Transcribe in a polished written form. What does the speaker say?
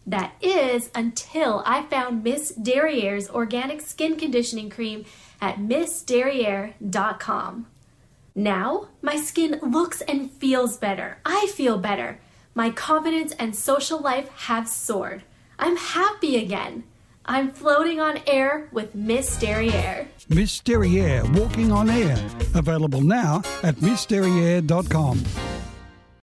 That is until I found Miss Derriere's organic skin conditioning cream at missderriere.com. Now, my skin looks and feels better. I feel better. My confidence and social life have soared. I'm happy again. I'm floating on air with Miss Derriere. Miss Derriere, walking on air. Available now at missderriere.com.